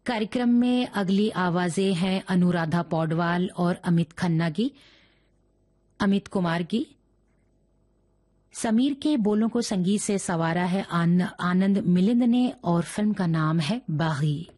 कार्यक्रम में अगली आवाजें हैं अनुराधा पौडवाल और अमित खन्ना की, अमित कुमार की। समीर के बोलों को संगीत से संवारा है आनंद मिलिंद ने और फिल्म का नाम है बागी।